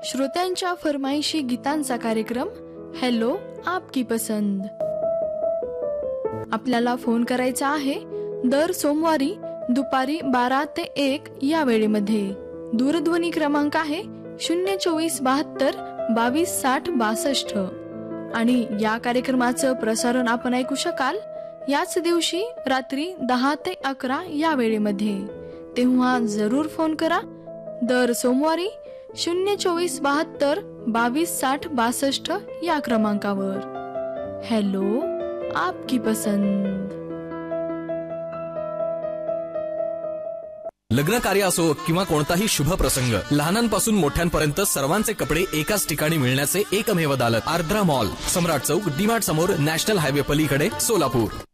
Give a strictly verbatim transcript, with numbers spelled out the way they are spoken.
श्रोत्यांच्या फरमाईशी गीतांचा कार्यक्रम हॅलो आपकी पसंद. आपल्याला फोन करायचा आहे दर सोमवारी दुपारी बारा ते एक या वेळेमध्ये. दूरध्वनी क्रमांक आहे शून्य चोवीस बहात्तर बावीस साठ बासष्ट. आणि या कार्यक्रमाचं प्रसारण आपण ऐकू शकाल याच दिवशी रात्री दहा ते अकरा या वेळेमध्ये. तेव्हा जरूर फोन करा दर सोमवारी शून्य चोवीस बहात्तर बावीस साठ बासष्ट या क्रमांकावर. हॅलो आपकी पसंद. लग्न कार्य असो किंवा कोणताही शुभ प्रसंग, लहानांपासून मोठ्यांपर्यंत सर्वांचे कपडे एकाच ठिकाणी मिळण्याचे एकमेव दालत आर्द्रा मॉल, सम्राट चौक, डी मार्ट समोर, नॅशनल हायवे पलीकडे, सोलापूर.